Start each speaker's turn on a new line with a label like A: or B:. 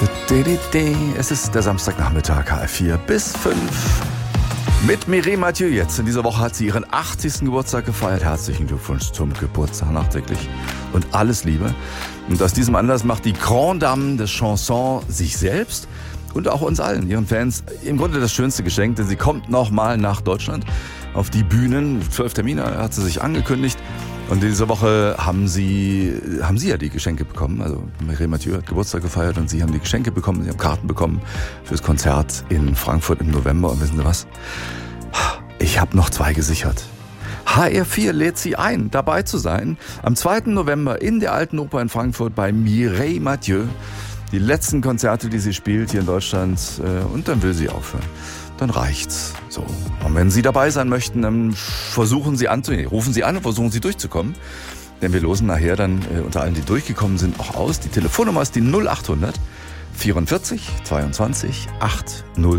A: Es ist der Samstagnachmittag, H4 bis 5. Mit Mireille Mathieu jetzt. In dieser Woche hat sie ihren 80. Geburtstag gefeiert. Herzlichen Glückwunsch zum Geburtstag nachträglich und alles Liebe. Und aus diesem Anlass macht die Grande Dame des Chansons sich selbst und auch uns allen, ihren Fans, im Grunde das schönste Geschenk, denn sie kommt nochmal nach Deutschland auf die Bühnen. 12 Termine hat sie sich angekündigt. Und in dieser Woche haben sie ja die Geschenke bekommen. Also Mireille Mathieu hat Geburtstag gefeiert und sie haben die Geschenke bekommen. Sie haben Karten bekommen fürs Konzert in Frankfurt im November. Und wissen Sie was? Ich habe noch 2 gesichert. HR4 lädt Sie ein, dabei zu sein. Am 2. November in der Alten Oper in Frankfurt bei Mireille Mathieu. Die letzten Konzerte, die sie spielt hier in Deutschland. Und dann will sie aufhören. Dann reicht's. So. Und wenn Sie dabei sein möchten, dann rufen Sie an und versuchen Sie durchzukommen. Denn wir losen nachher dann unter allen, die durchgekommen sind, auch aus. Die Telefonnummer ist die 0800 44 22 800.